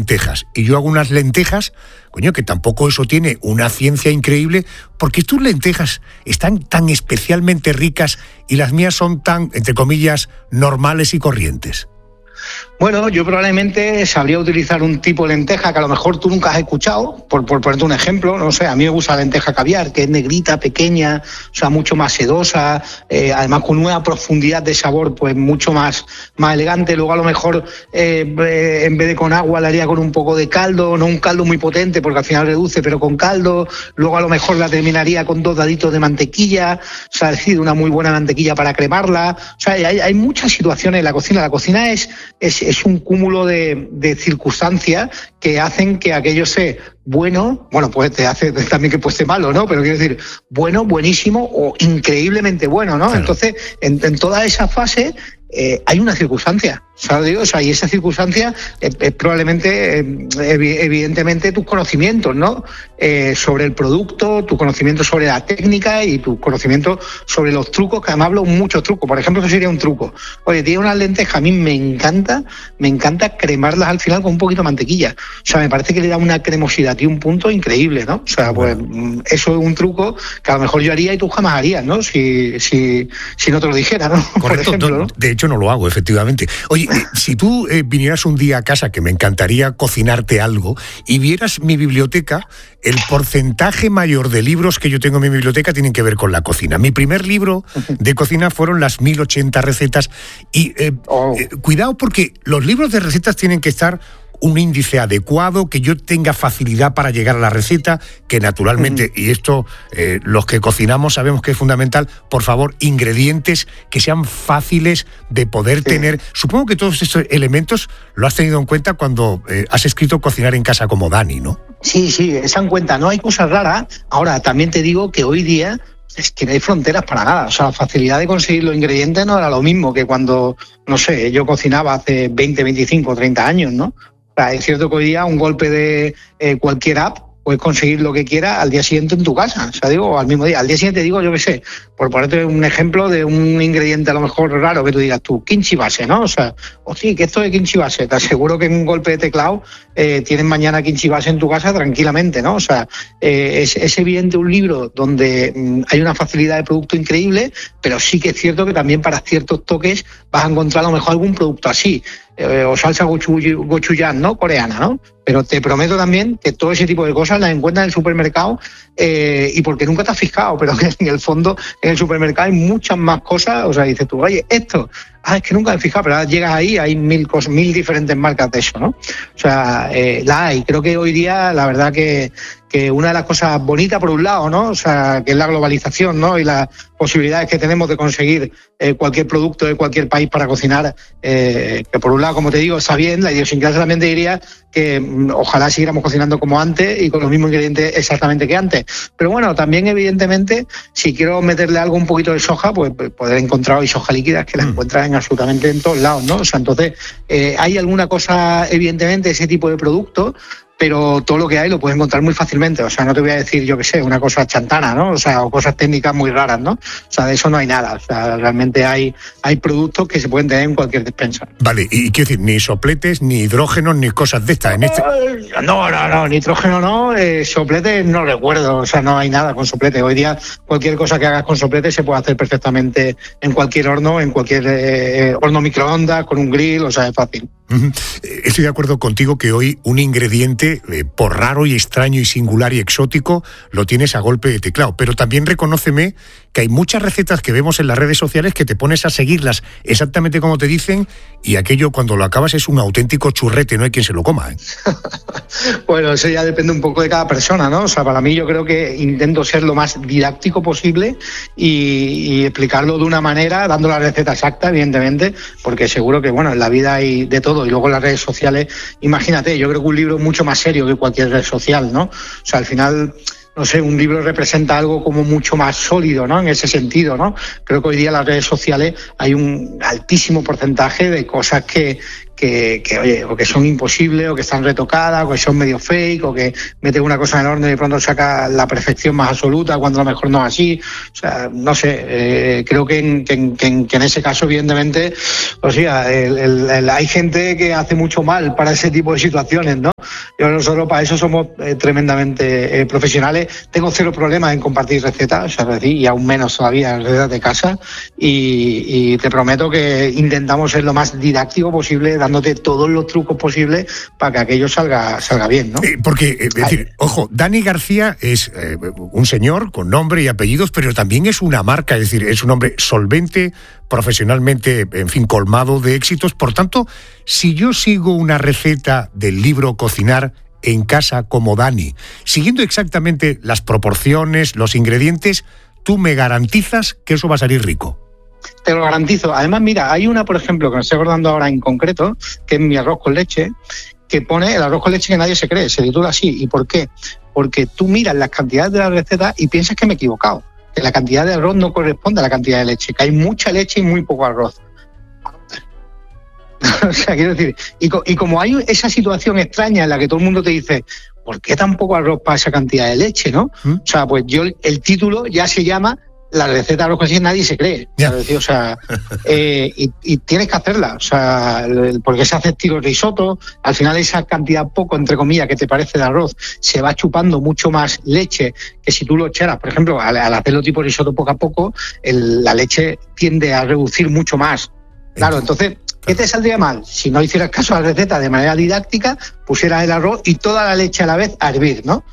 lentejas y yo hago unas lentejas, coño, que tampoco eso tiene una ciencia increíble, porque tus lentejas están tan especialmente ricas y las mías son tan, entre comillas, normales y corrientes. Bueno, yo probablemente sabría utilizar un tipo de lenteja que a lo mejor tú nunca has escuchado, por ponerte un ejemplo, no sé, a mí me gusta la lenteja caviar, que es negrita, pequeña, o sea, mucho más sedosa, además con una profundidad de sabor pues mucho más elegante. Luego a lo mejor en vez de con agua la haría con un poco de caldo, no un caldo muy potente porque al final reduce, pero con caldo. Luego a lo mejor la terminaría con 2 daditos de mantequilla, o sea, es decir, una muy buena mantequilla para cremarla. O sea, hay muchas situaciones en la cocina. La cocina es un cúmulo de circunstancias que hacen que aquello sea bueno, pues te hace también que puede ser malo, ¿no? Pero quiero decir, bueno, buenísimo o increíblemente bueno, ¿no? Claro. Entonces, en toda esa fase hay una circunstancia, ¿sabes? O sea, y esa circunstancia es probablemente, evidentemente, tus conocimientos, ¿no? Sobre el producto, tu conocimiento sobre la técnica y tu conocimiento sobre los trucos, que además hablo muchos trucos. Por ejemplo, eso sería un truco. Oye, tiene unas lentejas, a mí me encanta cremarlas al final con un poquito de mantequilla. O sea, me parece que le da una cremosidad y un punto increíble, ¿no? O sea, pues eso es un truco que a lo mejor yo haría y tú jamás harías, ¿no? Si no te lo dijera, ¿no? Correcto. Por ejemplo, ¿no? De hecho, no lo hago, efectivamente. Oye, si tú vinieras un día a casa, que me encantaría cocinarte algo, y vieras mi biblioteca, el porcentaje mayor de libros que yo tengo en mi biblioteca tienen que ver con la cocina. Mi primer libro de cocina fueron las 1080 recetas. Y cuidado, porque los libros de recetas tienen que estar un índice adecuado, que yo tenga facilidad para llegar a la receta, que naturalmente, y esto los que cocinamos sabemos que es fundamental, por favor, ingredientes que sean fáciles de poder tener. Supongo que todos estos elementos lo has tenido en cuenta cuando has escrito Cocinar en casa como Dani, ¿no? Sí, esa en cuenta. No hay cosas raras. Ahora, también te digo que hoy día es que no hay fronteras para nada. O sea, la facilidad de conseguir los ingredientes no era lo mismo que cuando, no sé, yo cocinaba hace 20, 25, 30 años, ¿no? O sea, es cierto que hoy día un golpe de cualquier app puedes conseguir lo que quieras al día siguiente en tu casa, o sea, digo, al mismo día. Al día siguiente digo, yo qué sé, por ponerte un ejemplo de un ingrediente a lo mejor raro que tú digas tú, kimchi base, ¿no? O sea, sí, que esto es kimchi base. Te aseguro que en un golpe de teclado tienes mañana kimchi base en tu casa tranquilamente, ¿no? O sea, es evidente un libro donde hay una facilidad de producto increíble, pero sí que es cierto que también para ciertos toques vas a encontrar a lo mejor algún producto así. O salsa gochujang, ¿no? Coreana, ¿no? Pero te prometo también que todo ese tipo de cosas las encuentras en el supermercado y porque nunca te has fijado, pero en el fondo en el supermercado hay muchas más cosas. O sea, dices tú, oye, esto, es que nunca me he fijado, pero ahora llegas ahí, hay 1000 diferentes marcas de eso, ¿no? O sea, la hay. Creo que hoy día, la verdad que una de las cosas bonitas por un lado, ¿no? O sea, que es la globalización, ¿no? Y las posibilidades que tenemos de conseguir cualquier producto de cualquier país para cocinar, que por un lado, como te digo, está bien. La idiosincrasia también te diría que ojalá siguiéramos cocinando como antes y con los mismos ingredientes exactamente que antes. Pero bueno, también evidentemente, si quiero meterle algo un poquito de soja, pues poder encontrar hoy soja líquida, que la encuentras absolutamente en todos lados, ¿no? O sea, entonces, hay alguna cosa, evidentemente, ese tipo de producto, pero todo lo que hay lo puedes encontrar muy fácilmente. O sea, no te voy a decir, yo qué sé, una cosa chantana, ¿no? O sea, o cosas técnicas muy raras, ¿no? O sea, de eso no hay nada. O sea, realmente hay productos que se pueden tener en cualquier despensa. Vale, y quiero decir, ni sopletes, ni hidrógenos, ni cosas de estas. No, nitrógeno no, sopletes no recuerdo. O sea, no hay nada con sopletes. Hoy día cualquier cosa que hagas con sopletes se puede hacer perfectamente en cualquier horno, en cualquier horno microondas, con un grill, o sea, es fácil. Estoy de acuerdo contigo que hoy un ingrediente, por raro y extraño y singular y exótico, lo tienes a golpe de teclado. Pero también reconóceme que hay muchas recetas que vemos en las redes sociales que te pones a seguirlas exactamente como te dicen y aquello cuando lo acabas es un auténtico churrete, no hay quien se lo coma, ¿eh? Bueno, eso ya depende un poco de cada persona, ¿no? O sea, para mí yo creo que intento ser lo más didáctico posible y explicarlo de una manera, dando la receta exacta, evidentemente, porque seguro que, bueno, en la vida hay de todo y luego en las redes sociales, imagínate, yo creo que un libro es mucho más serio que cualquier red social, ¿no? O sea, al final, no sé, un libro representa algo como mucho más sólido, ¿no? En ese sentido, ¿no? Creo que hoy día en las redes sociales hay un altísimo porcentaje de cosas que oye, o que son imposibles, o que están retocadas, o que son medio fake, o que meten una cosa en el horno y de pronto saca la perfección más absoluta cuando a lo mejor no es así. O sea, no sé, creo que en ese caso, evidentemente, o sea, hay gente que hace mucho mal para ese tipo de situaciones, ¿no? Nosotros para eso somos tremendamente profesionales. Tengo cero problemas en compartir recetas, o sea, es decir, y aún menos todavía recetas de casa, y te prometo que intentamos ser lo más didáctico posible, dándote todos los trucos posibles para que aquello salga bien, ¿no? Porque, es decir, ojo, Dani García es un señor con nombre y apellidos, pero también es una marca, es decir, es un hombre solvente, profesionalmente, en fin, colmado de éxitos. Por tanto, si yo sigo una receta del libro Cocinar en casa como Dani, siguiendo exactamente las proporciones, los ingredientes, ¿tú me garantizas que eso va a salir rico? Te lo garantizo. Además, mira, hay una, por ejemplo, que me estoy acordando ahora en concreto, que es mi arroz con leche, que pone el arroz con leche que nadie se cree, se titula así. ¿Y por qué? Porque tú miras las cantidades de la receta y piensas que me he equivocado, que la cantidad de arroz no corresponde a la cantidad de leche, que hay mucha leche y muy poco arroz. O sea, quiero decir, y como hay esa situación extraña en la que todo el mundo te dice, ¿por qué tan poco arroz para esa cantidad de leche, no? O sea, pues el título ya se llama La receta de arroz con leche nadie se cree. O sea, y tienes que hacerla, o sea, porque se hace estilo risotto. Al final esa cantidad poco, entre comillas, que te parece de arroz, se va chupando mucho más leche que si tú lo echaras. Por ejemplo, al hacerlo tipo risotto poco a poco, la leche tiende a reducir mucho más. Claro, entonces, ¿qué te saldría mal? Si no hicieras caso a la receta de manera didáctica, pusieras el arroz y toda la leche a la vez a hervir, ¿no?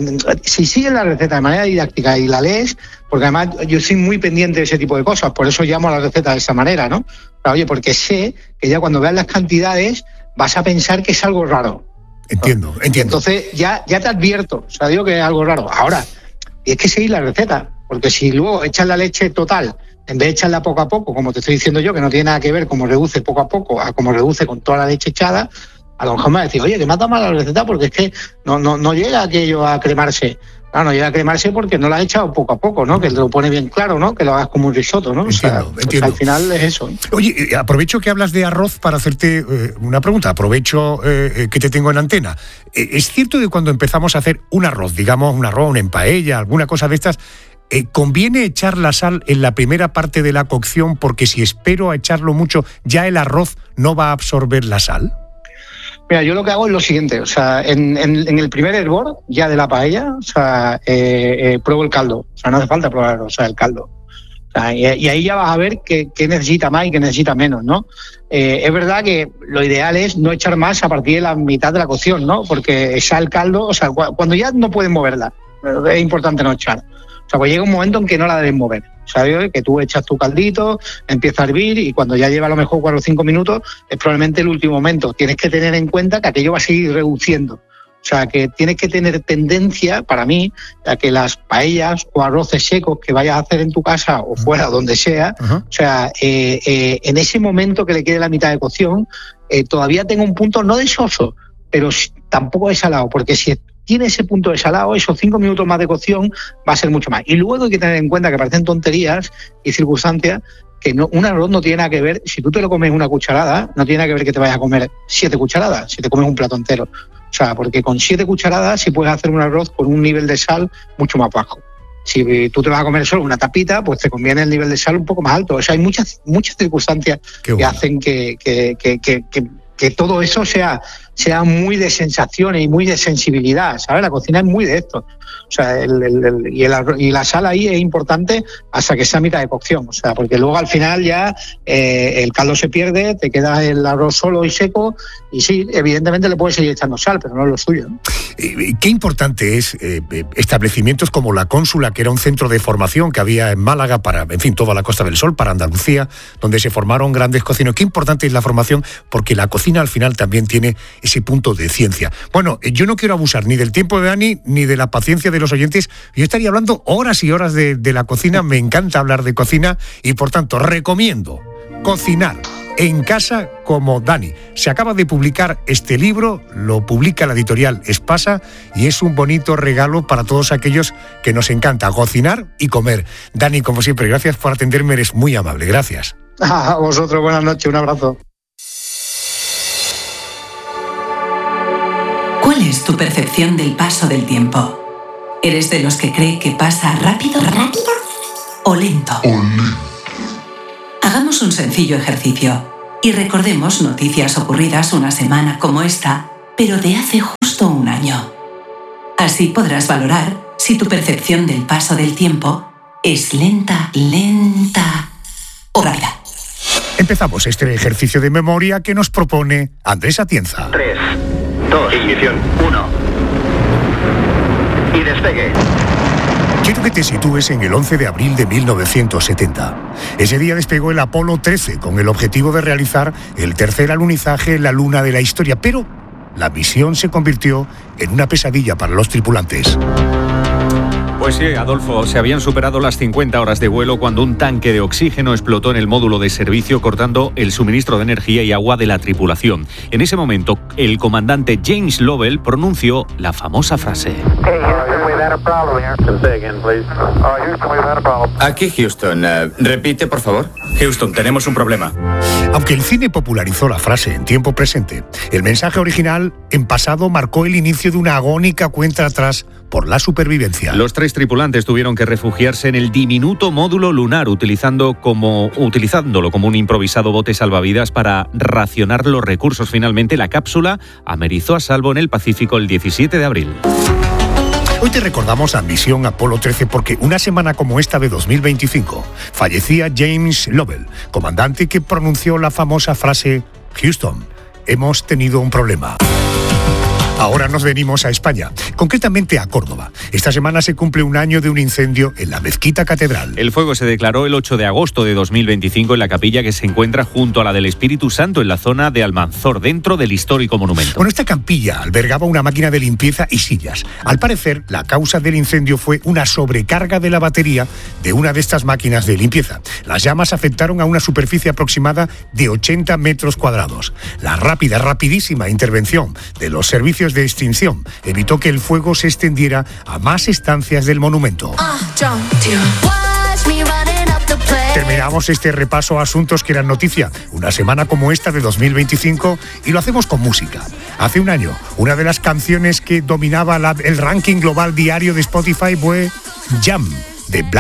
Si sigues la receta de manera didáctica y la lees, porque además yo soy muy pendiente de ese tipo de cosas, por eso llamo a la receta de esa manera, ¿no? Pero, oye, porque sé que ya cuando veas las cantidades vas a pensar que es algo raro. Entiendo. Entonces ya te advierto, o sea, digo que es algo raro. Ahora, tienes que seguir la receta, porque si luego echas la leche total, en vez de echarla poco a poco, como te estoy diciendo yo, que no tiene nada que ver cómo reduce poco a poco a cómo reduce con toda la leche echada, a lo mejor me va a decir, oye, que me ha dado mal la receta porque es que no llega aquello a cremarse. Claro, no llega a cremarse porque no la has echado poco a poco, ¿no? Que te lo pone bien claro, ¿no? Que lo hagas como un risotto, ¿no? Entiendo. Pues al final es eso. Oye, aprovecho que hablas de arroz para hacerte una pregunta. Aprovecho que te tengo en antena. ¿Es cierto que cuando empezamos a hacer un arroz, digamos un arroz, una paella, alguna cosa de estas, conviene echar la sal en la primera parte de la cocción porque si espero a echarlo mucho, ya el arroz no va a absorber la sal? Mira, yo lo que hago es lo siguiente, o sea, en el primer hervor ya de la paella, o sea, pruebo el caldo, o sea, no hace falta probar, o sea, el caldo. O sea, y ahí ya vas a ver qué necesita más y qué necesita menos, ¿no? Es verdad que lo ideal es no echar más a partir de la mitad de la cocción, ¿no? Porque echar el caldo, o sea, cuando ya no puedes moverla, es importante no echar. O sea, pues llega un momento en que no la debes mover. ¿Sabes? Que tú echas tu caldito, empieza a hervir y cuando ya lleva a lo mejor 4 o 5 minutos es probablemente el último momento. Tienes que tener en cuenta que aquello va a seguir reduciendo. O sea, que tienes que tener tendencia, para mí, a que las paellas o arroces secos que vayas a hacer en tu casa o fuera, donde sea, o sea, en ese momento que le quede la mitad de cocción, todavía tenga un punto no de soso, pero tampoco de salado, porque si tiene ese punto de salado, esos 5 minutos más de cocción va a ser mucho más. Y luego hay que tener en cuenta que parecen tonterías y circunstancias, que un arroz no tiene nada que ver, si tú te lo comes una cucharada, no tiene nada que ver que te vayas a comer 7 cucharadas, si te comes un plato entero. O sea, porque con 7 cucharadas sí puedes hacer un arroz con un nivel de sal mucho más bajo. Si tú te vas a comer solo una tapita, pues te conviene el nivel de sal un poco más alto. O sea, hay muchas circunstancias que hacen que todo eso sea muy de sensaciones y muy de sensibilidad, ¿sabes? La cocina es muy de esto. O sea, y la sal ahí es importante hasta que sea mitad de cocción. O sea, porque luego al final ya el caldo se pierde, te queda el arroz solo y seco, y sí, evidentemente le puedes seguir echando sal, pero no es lo suyo, ¿no? Qué importante es establecimientos como La Cónsula, que era un centro de formación que había en Málaga para, en fin, toda la Costa del Sol, para Andalucía, donde se formaron grandes cocineros. Qué importante es la formación, porque la cocina al final también tiene ese punto de ciencia. Bueno, yo no quiero abusar ni del tiempo de Dani ni de la paciencia de los oyentes. Yo estaría hablando horas y horas de la cocina. Me encanta hablar de cocina y, por tanto, recomiendo Cocinar en casa como Dani. Se acaba de publicar este libro, lo publica la editorial Espasa y es un bonito regalo para todos aquellos que nos encanta cocinar y comer. Dani, como siempre, gracias por atenderme, eres muy amable. Gracias. A vosotros, buenas noches, un abrazo. ¿Cuál es tu percepción del paso del tiempo? ¿Eres de los que cree que pasa rápido o lento? Hagamos un sencillo ejercicio y recordemos noticias ocurridas una semana como esta, pero de hace justo un año. Así podrás valorar si tu percepción del paso del tiempo es lenta o rápida. Empezamos este ejercicio de memoria que nos propone Andrés Atienza. 3, 2, ignición, 1. Y despegue. Quiero que te sitúes en el 11 de abril de 1970. Ese día despegó el Apolo 13 con el objetivo de realizar el tercer alunizaje en la luna de la historia, pero la misión se convirtió en una pesadilla para los tripulantes. Pues sí, Adolfo, se habían superado las 50 horas de vuelo cuando un tanque de oxígeno explotó en el módulo de servicio, cortando el suministro de energía y agua de la tripulación. En ese momento, el comandante James Lovell pronunció la famosa frase. Aquí Houston, repite por favor. Houston, tenemos un problema. Aunque el cine popularizó la frase en tiempo presente, el mensaje original en pasado marcó el inicio de una agónica cuenta atrás por la supervivencia. Los 3 tripulantes tuvieron que refugiarse en el diminuto módulo lunar, utilizándolo como un improvisado bote salvavidas para racionar los recursos. Finalmente, la cápsula amerizó a salvo en el Pacífico el 17 de abril. Hoy te recordamos a Misión Apolo 13 porque una semana como esta de 2025 fallecía James Lovell, comandante que pronunció la famosa frase: Houston, hemos tenido un problema. Ahora nos venimos a España, concretamente a Córdoba. Esta semana se cumple un año de un incendio en la Mezquita Catedral. El fuego se declaró el 8 de agosto de 2025 en la capilla que se encuentra junto a la del Espíritu Santo en la zona de Almanzor, dentro del histórico monumento. Bueno, esta capilla albergaba una máquina de limpieza y sillas. Al parecer, la causa del incendio fue una sobrecarga de la batería de una de estas máquinas de limpieza. Las llamas afectaron a una superficie aproximada de 80 metros cuadrados. La rapidísima intervención de los servicios de extinción evitó que el fuego se extendiera a más estancias del monumento. Terminamos este repaso a asuntos que eran noticia una semana como esta de 2025 y lo hacemos con música. Hace un año, una de las canciones que dominaba el ranking global diario de Spotify fue Jam, de Black